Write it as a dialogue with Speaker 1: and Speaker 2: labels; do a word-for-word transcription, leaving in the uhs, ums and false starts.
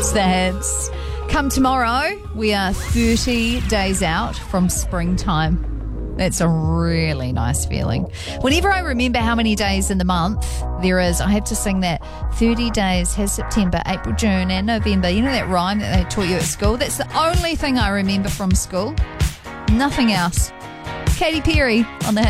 Speaker 1: It's the hits. Come tomorrow, we are thirty days out from springtime. That's a really nice feeling. Whenever I remember how many days in the month there is, I have to sing that thirty days has September, April, June and November. You know that rhyme that they taught you at school? That's the only thing I remember from school. Nothing else. Katy Perry on the hit.